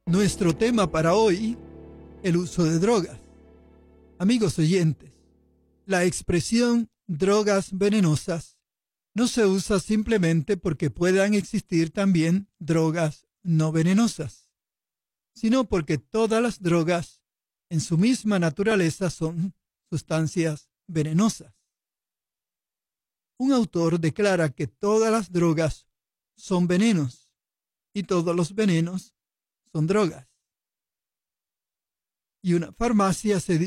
Nuestro tema para hoy, el uso de drogas. Amigos oyentes, la expresión drogas venenosas no se usa simplemente porque puedan existir también drogas no venenosas, sino porque todas las drogas en su misma naturaleza son sustancias venenosas. Un autor declara que todas las drogas son venenos y todos los venenos son drogas. Y una farmacia se